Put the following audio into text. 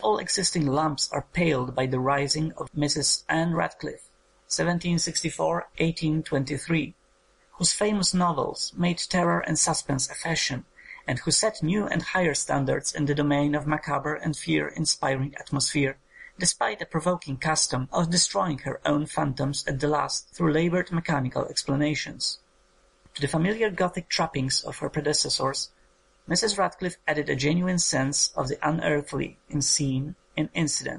All existing lamps are paled by the rising of Mrs. Anne Radcliffe (1764–1823), whose famous novels made terror and suspense a fashion, and who set new and higher standards in the domain of macabre and fear-inspiring atmosphere, despite a provoking custom of destroying her own phantoms at the last through laboured mechanical explanations. To the familiar Gothic trappings of her predecessors, Mrs. Radcliffe added a genuine sense of the unearthly in scene, in incident,